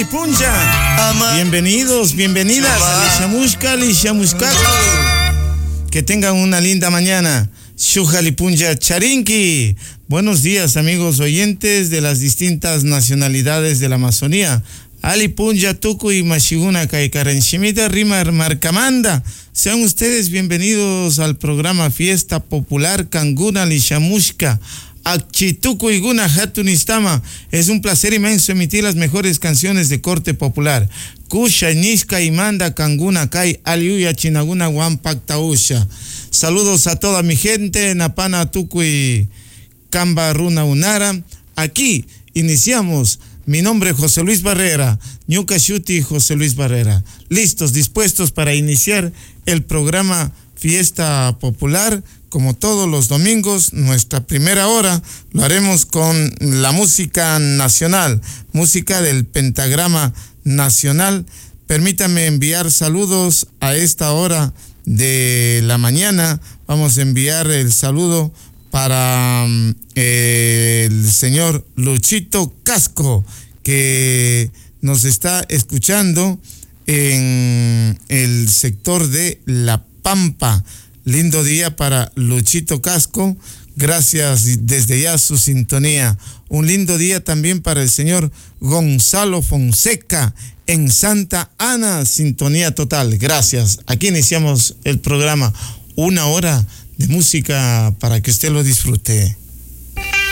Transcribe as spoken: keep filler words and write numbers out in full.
Lipunja. Bienvenidos, bienvenidas a Lishamushka, Lishamushkaku. Que tengan una linda mañana. Shuja Lipunja Charinki. Buenos días, amigos oyentes de las distintas nacionalidades de la Amazonía. Alipunja Tuku y Mashiguna Kaikarenshimita Rima Marcamanda. Sean ustedes bienvenidos al programa Fiesta Popular Kanguna Lishamushka. Akchituku y Guna Hatunistama. Es un placer inmenso emitir las mejores canciones de corte popular. Kusha Nishka y Manda Kanguna Kai Aliuya Chinaguna Wampaktausha. Saludos a toda mi gente, Napana Tuku y Kamba Runa Unara. Aquí iniciamos. Mi nombre es José Luis Barrera, Ñuka Shuti José Luis Barrera. Listos, dispuestos para iniciar el programa Fiesta Popular. Como todos los domingos, nuestra primera hora lo haremos con la música nacional, música del pentagrama nacional. Permítame enviar saludos a esta hora de la mañana. Vamos a enviar el saludo para eh, el señor Luchito Casco, que nos está escuchando en el sector de La Pampa. Lindo día para Luchito Casco. Gracias desde ya su sintonía. Un lindo día también para el señor Gonzalo Fonseca en Santa Ana. Sintonía total. Gracias. Aquí iniciamos el programa. Una hora de música para que usted lo disfrute.